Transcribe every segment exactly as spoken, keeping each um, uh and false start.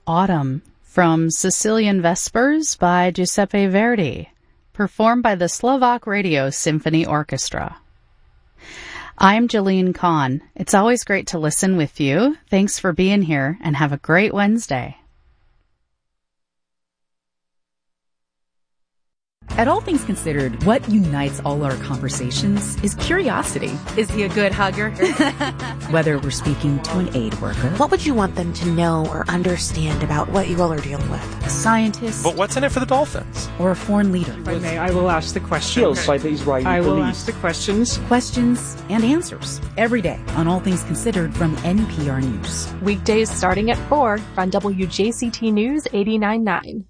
Autumn from Sicilian Vespers by Giuseppe Verdi, performed by the Slovak Radio Symphony Orchestra. I'm Jalene Kahn. It's always great to listen with you. Thanks for being here and have a great Wednesday. At All Things Considered, what unites all our conversations is curiosity. Is he a good hugger? Whether we're speaking to an aid worker. What would you want them to know or understand about what you all are dealing with? A scientist. But what's in it for the Dolphins? Or a foreign leader. If I may, I will ask the question. Killed by the Israeli I will police. ask the questions. Questions and answers. Every day on All Things Considered from N P R News. Weekdays starting at four on W J C T News eighty-nine point nine.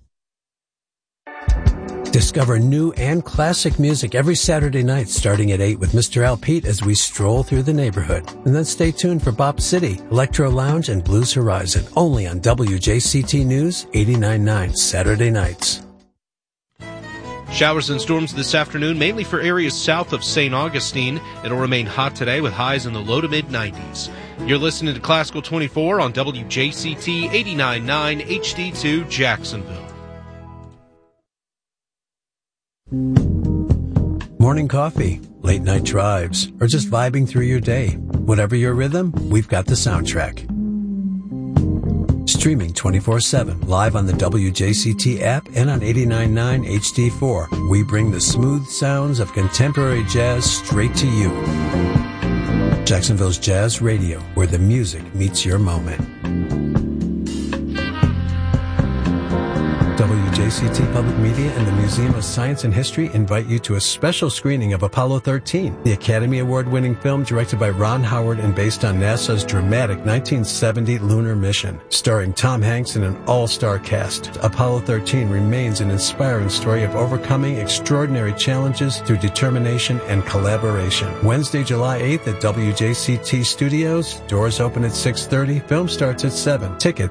Discover new and classic music every Saturday night starting at eight with Mister Al Pete as we stroll through the neighborhood. And then stay tuned for Bop City, Electro Lounge, and Blues Horizon, only on W J C T News eighty-nine point nine Saturday nights. Showers and storms this afternoon, mainly for areas south of Saint Augustine. It'll remain hot today with highs in the low to mid nineties. You're listening to Classical twenty-four on W J C T eighty-nine point nine H D two Jacksonville. Morning coffee, late night drives, or just vibing through your day. Whatever your rhythm, we've got the soundtrack. Streaming twenty-four seven, live on the W J C T app and on eighty-nine point nine H D four. We bring the smooth sounds of contemporary jazz straight to you. Jacksonville's Jazz Radio, where the music meets your moment. W J C T Public Media and the Museum of Science and History invite you to a special screening of Apollo thirteen, the Academy Award-winning film directed by Ron Howard and based on NASA's dramatic nineteen seventy lunar mission. Starring Tom Hanks and an all-star cast, Apollo thirteen remains an inspiring story of overcoming extraordinary challenges through determination and collaboration. Wednesday, July eighth at W J C T Studios. Doors open at six thirty. Film starts at seven. Tickets